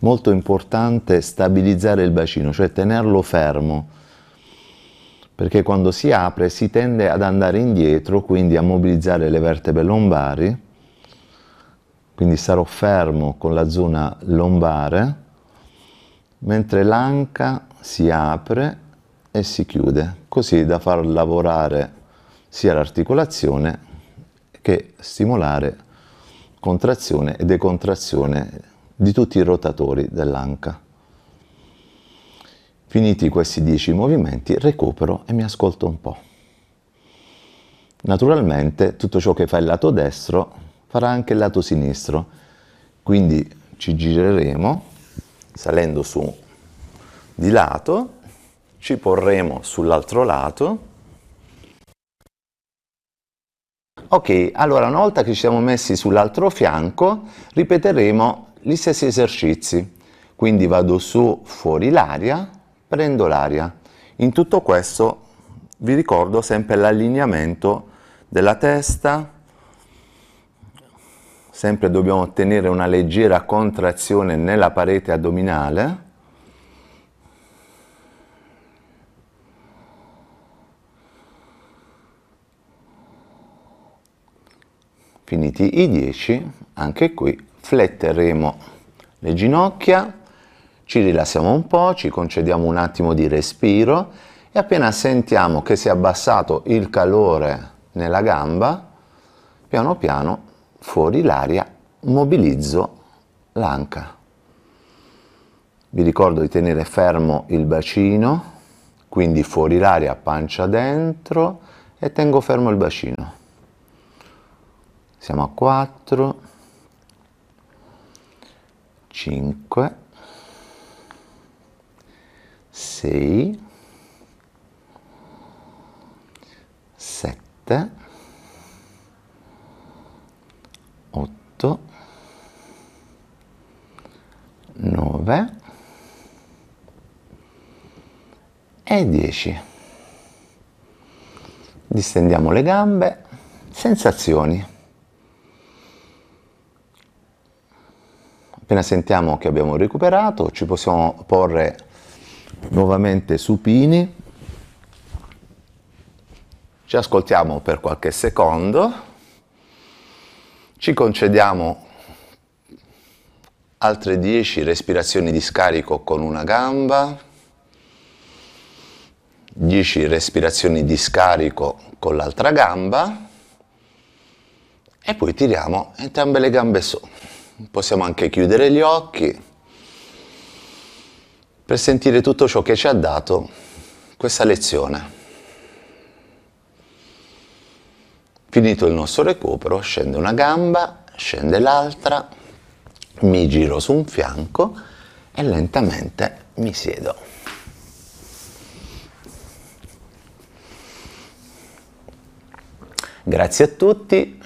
molto importante stabilizzare il bacino, cioè tenerlo fermo, perché quando si apre si tende ad andare indietro, quindi a mobilizzare le vertebre lombari, quindi starò fermo con la zona lombare, mentre l'anca si apre e si chiude, così da far lavorare sia l'articolazione che stimolare contrazione e decontrazione di tutti i rotatori dell'anca. Finiti questi 10 movimenti, recupero e mi ascolto un po'. Naturalmente tutto ciò che fa il lato destro farà anche il lato sinistro, quindi ci gireremo salendo su di lato, ci porremo sull'altro lato. Ok, allora una volta che ci siamo messi sull'altro fianco, ripeteremo gli stessi esercizi. Quindi vado su, fuori l'aria, prendo l'aria. In tutto questo vi ricordo sempre l'allineamento della testa, sempre dobbiamo ottenere una leggera contrazione nella parete addominale. Finiti i 10, anche qui fletteremo le ginocchia, ci rilassiamo un po', ci concediamo un attimo di respiro e appena sentiamo che si è abbassato il calore nella gamba, piano piano fuori l'aria mobilizzo l'anca. Vi ricordo di tenere fermo il bacino, quindi fuori l'aria, pancia dentro e tengo fermo il bacino. Siamo a 4, 5, 6, 7, 8, 9 e 10. Distendiamo le gambe, sensazioni. Appena sentiamo che abbiamo recuperato, ci possiamo porre nuovamente supini, ci ascoltiamo per qualche secondo, ci concediamo altre 10 respirazioni di scarico con una gamba, 10 respirazioni di scarico con l'altra gamba e poi tiriamo entrambe le gambe su. Possiamo anche chiudere gli occhi per sentire tutto ciò che ci ha dato questa lezione. Finito il nostro recupero, scende una gamba, scende l'altra, mi giro su un fianco e lentamente mi siedo. Grazie a tutti.